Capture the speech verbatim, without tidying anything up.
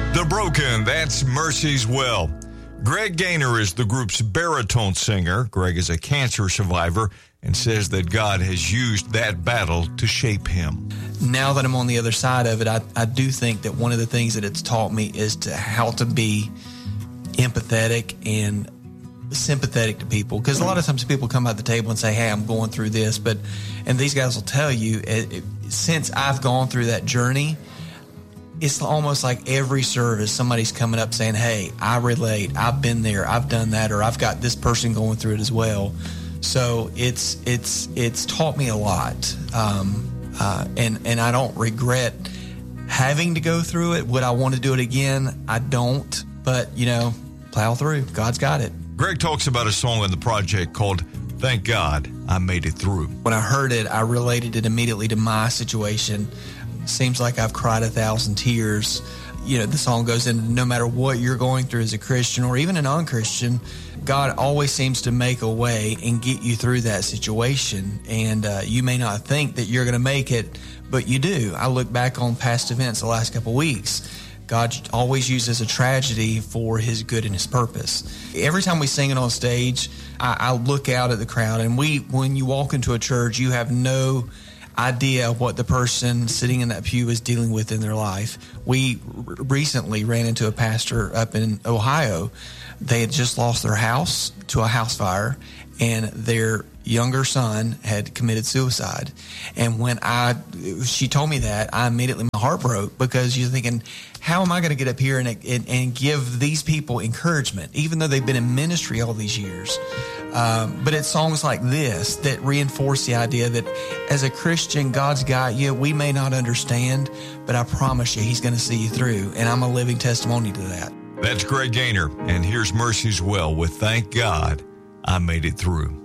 The Broken, that's Mercy's Well. Greg Gaynor is the group's baritone singer. Greg is a cancer survivor and says that God has used that battle to shape him. Now that I'm on the other side of it, I, I do think that one of the things that it's taught me is to how to be empathetic and sympathetic to people. Because a lot of times people come at the table and say, hey, I'm going through this. But, and these guys will tell you, it, it, since I've gone through that journey, it's almost like every service, somebody's coming up saying, hey, I relate, I've been there, I've done that, or I've got this person going through it as well. So it's it's it's taught me a lot. Um, uh, and, and I don't regret having to go through it. Would I want to do it again? I don't. But, you know, plow through. God's got it. Greg talks about a song on the project called Thank God I Made It Through. When I heard it, I related it immediately to my situation. Seems like I've cried a thousand tears. You know, the song goes into no matter what you're going through as a Christian or even a non-Christian, God always seems to make a way and get you through that situation. And uh, you may not think that you're going to make it, but you do. I look back on past events the last couple of weeks. God always uses a tragedy for his good and his purpose. Every time we sing it on stage, I, I look out at the crowd, and we, when you walk into a church, you have no idea what the person sitting in that pew is dealing with in their life. We r- recently ran into a pastor up in Ohio. They had just lost their house to a house fire, and their younger son had committed suicide. And when I, she told me that, I immediately, my heart broke, because you're thinking, how am I going to get up here and, and, and give these people encouragement, even though they've been in ministry all these years? Um, but it's songs like this that reinforce the idea that as a Christian, God's got you. We may not understand, but I promise you, he's going to see you through. And I'm a living testimony to that. That's Greg Gaynor. And here's Mercy's Well with Thank God I Made It Through.